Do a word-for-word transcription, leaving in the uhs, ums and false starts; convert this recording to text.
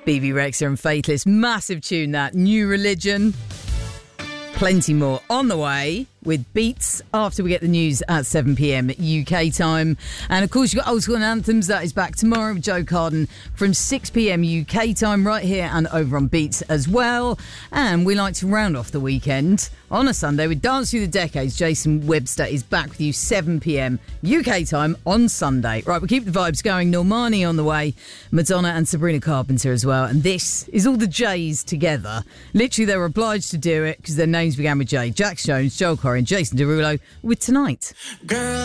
B B Rexha and Faithless. Massive tune that. New Religion. Plenty more on the way with Beats after we get the news at seven p.m. U K time. And of course, you've got Old School and Anthems. That is back tomorrow with Joe Carden from six p.m. U K time, right here and over on Beats as well. And we like to round off the weekend on a Sunday with Dance Through the Decades. Jason Webster is back with you seven p.m. U K time on Sunday. Right, we'll keep the vibes going. Normani on the way, Madonna and Sabrina Carpenter as well. And this is all the J's together. Literally, they were obliged to do it because their names began with J. Jax Jones, Joel Corey and Jason Derulo with Tonight. Girl.